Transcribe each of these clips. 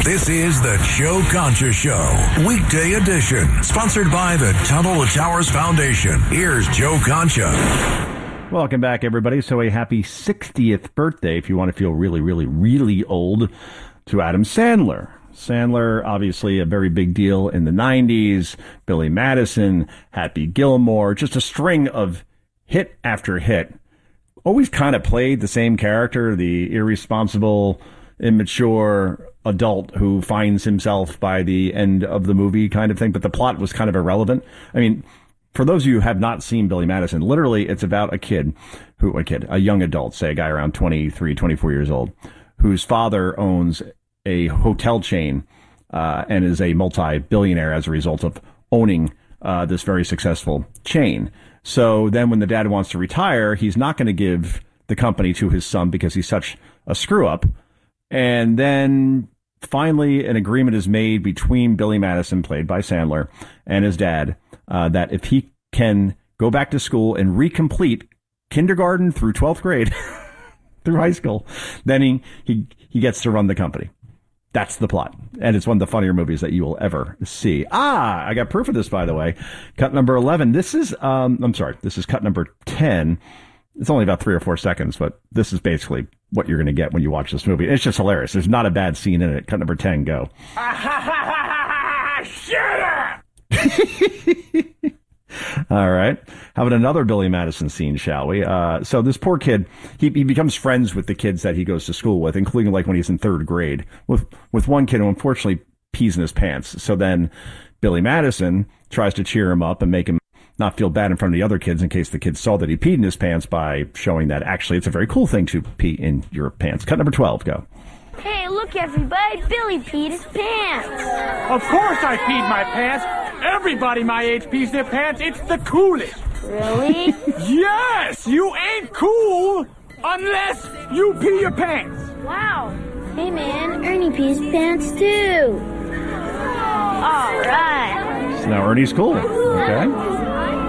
This is the Joe Concha Show, weekday edition, sponsored by the Tunnel to Towers Foundation. Here's Joe Concha. Welcome back, everybody. So a happy 60th birthday, if you want to feel really, really, really old, to Adam Sandler. Sandler, obviously a very big deal in the 90s. Billy Madison, Happy Gilmore, just a string of hit after hit. Always kind of played the same character, the irresponsible, immature adult who finds himself by the end of the movie kind of thing. But the plot was kind of irrelevant. I mean, for those of you who have not seen Billy Madison, literally it's about a young adult, say a guy around 23, 24 years old, whose father owns a hotel chain and is a multi-billionaire as a result of owning this very successful chain. So then when the dad wants to retire, he's not going to give the company to his son because he's such a screw-up. And then finally an agreement is made between Billy Madison, played by Sandler, and his dad, that if he can go back to school and recomplete kindergarten through 12th grade, through high school, then he gets to run the company. That's the plot. And it's one of the funnier movies that you will ever see. I got proof of this, by the way. Cut number 11. This is cut number 10. It's only about 3 or 4 seconds, but this is basically what you're going to get when you watch this movie. It's just hilarious. There's not a bad scene in it. Cut number 10, go. Shut up! All right. How about another Billy Madison scene, shall we? So this poor kid, he becomes friends with the kids that he goes to school with, including like when he's in 3rd grade, with one kid who unfortunately pees in his pants. So then Billy Madison tries to cheer him up and make him not feel bad in front of the other kids in case the kids saw that he peed in his pants by showing that actually it's a very cool thing to pee in your pants. Cut number 12, go. Hey, look, everybody. Billy peed his pants. Of course I peed my pants. Everybody my age pees their pants. It's the coolest. Really? Yes! You ain't cool unless you pee your pants. Wow. Hey, man, Ernie pees his pants, too. All right. So now Ernie's cool. Okay.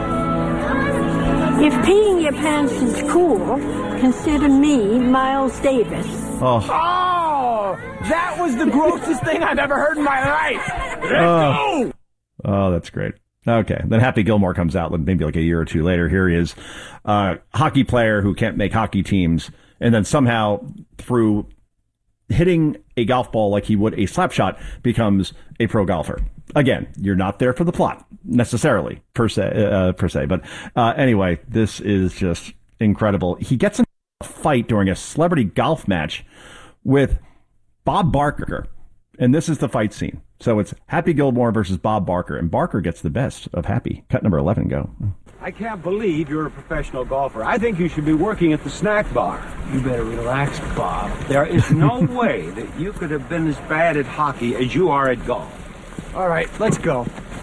If peeing your pants is cool, consider me Miles Davis. Oh, that was the grossest thing I've ever heard in my life. Let's go! Oh, that's great. Okay. Then Happy Gilmore comes out maybe like a year or two later. Here he is, hockey player who can't make hockey teams. And then somehow through hitting a golf ball like he would a slap shot becomes a pro golfer. Again, you're not there for the plot necessarily per se. But anyway, this is just incredible. He gets in a fight during a celebrity golf match with Bob Barker. And this is the fight scene. So it's Happy Gilmore versus Bob Barker. And Barker gets the best of Happy. Cut number 11, go. I can't believe you're a professional golfer. I think you should be working at the snack bar. You better relax, Bob. There is no way that you could have been as bad at hockey as you are at golf. All right, let's go.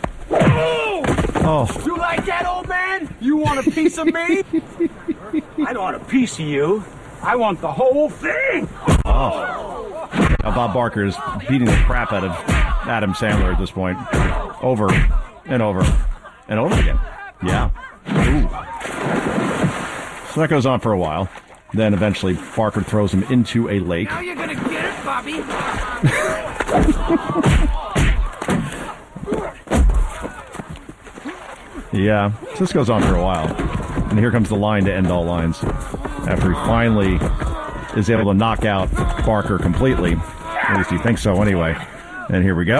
Oh. You like that, old man? You want a piece of me? I don't want a piece of you. I want the whole thing. Oh. Now Bob Barker is beating the crap out of Adam Sandler at this point. Over and over and over again. Yeah. Ooh. So that goes on for a while. Then eventually Barker throws him into a lake. Now you're going to get it, Bobby. Yeah. So this goes on for a while. And here comes the line to end all lines. After he finally is able to knock out Barker completely. At least he thinks so anyway. And here we go.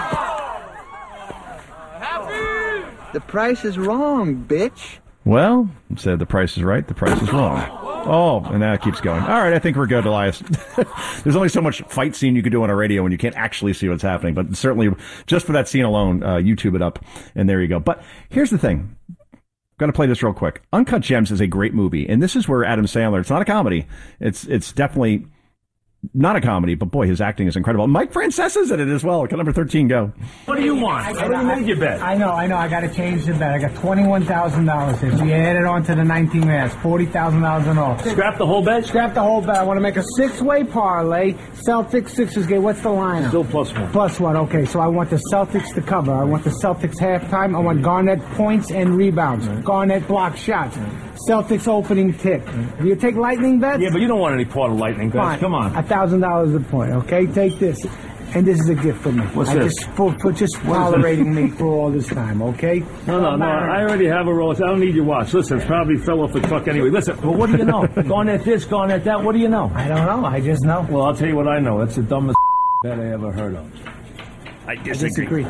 The price is wrong, bitch. Well, said the price is right, the price is wrong. Oh, and now it keeps going. All right, I think we're good, Elias. There's only so much fight scene you could do on a radio when you can't actually see what's happening. But certainly, just for that scene alone, YouTube it up, and there you go. But here's the thing. I'm going to play this real quick. Uncut Gems is a great movie, and this is where Adam Sandler, it's not a comedy. It's definitely not a comedy, but boy, his acting is incredible. Mike Francesa's in it as well. Cut number 13, go. What do you want? How do you make your bet? I know. I got to change the bet. I got $21,000 here. So you add it on to the 19 grand. $40,000 in all. Scrap the whole bet? Scrap the whole bet. I want to make a 6-way parlay. Celtics, Sixers game. What's the line? Still +1. +1. Okay, so I want the Celtics to cover. I want the Celtics halftime. I want Garnett points and rebounds. Garnett block shots. Celtics opening tip. Do you take lightning bets? Yeah, but you don't want any part of lightning bets. Fine. Come on. $1,000 a point. Okay, take this. And this is a gift for me. What's this? For just tolerating me for all this time, okay? No. I already have a Rolex. I don't need your watch. Listen, it probably fell off the truck anyway. Listen, well, what do you know? Going at this, going at that. What do you know? I don't know. I just know. Well, I'll tell you what I know. That's the dumbest bet I ever heard of. I disagree.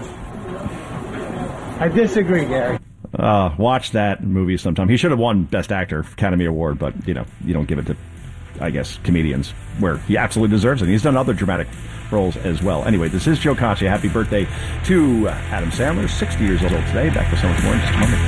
I disagree, Gary. Watch that movie sometime. He should have won Best Actor, Academy Award, but, you don't give it to, I guess, comedians, where he absolutely deserves it. He's done other dramatic roles as well. Anyway, this is Joe Concha. Happy birthday to Adam Sandler, 60 years old today. Back with so much more in just a moment.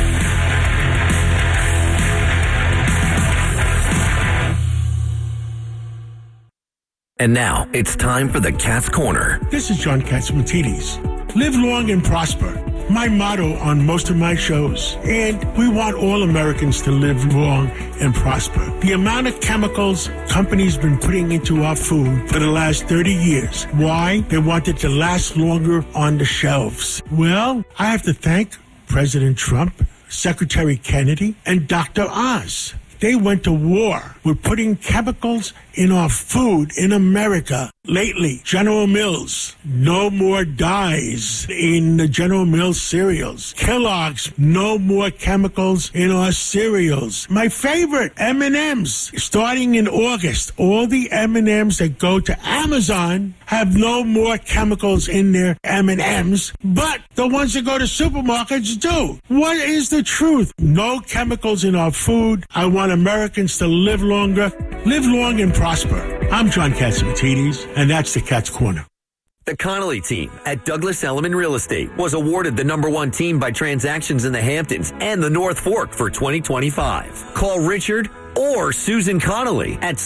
And now it's time for the Cat's Corner. This is John Catsimatidis. Live long and prosper. My motto on most of my shows. And we want all Americans to live long and prosper. The amount of chemicals companies been putting into our food for the last 30 years. Why? They want it to last longer on the shelves. Well, I have to thank President Trump, Secretary Kennedy, and Dr. Oz. They went to war with putting chemicals in our food in America. Lately, General Mills, no more dyes in the General Mills cereals. Kellogg's, no more chemicals in our cereals. My favorite, M&M's, starting in August, all the M&M's that go to Amazon have no more chemicals in their M&M's, but the ones that go to supermarkets do. What is the truth? No chemicals in our food. I want Americans to live longer, live long and prosper. I'm John Catsimatidis, and that's the Cat's Corner. The Connolly team at Douglas Elliman Real Estate was awarded the #1 team by Transactions in the Hamptons and the North Fork for 2025. Call Richard or Susan Connolly at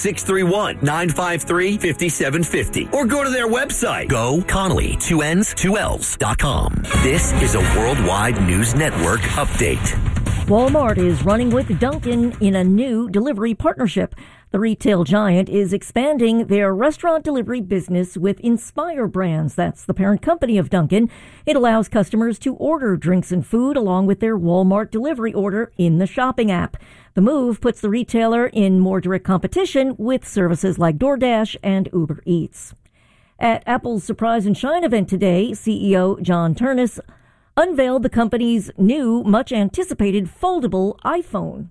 631-953-5750 or go to their website, GoConnolly2Ns2Ls.com. This is a Worldwide News Network update. Walmart is running with Dunkin' in a new delivery partnership. The retail giant is expanding their restaurant delivery business with Inspire Brands. That's the parent company of Dunkin'. It allows customers to order drinks and food along with their Walmart delivery order in the shopping app. The move puts the retailer in more direct competition with services like DoorDash and Uber Eats. At Apple's Surprise and Shine event today, CEO John Ternus unveiled the company's new, much-anticipated foldable iPhone.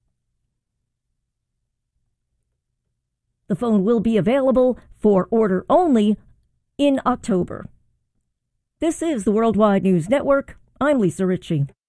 The phone will be available for order only in October. This is the Worldwide News Network. I'm Lisa Ritchie.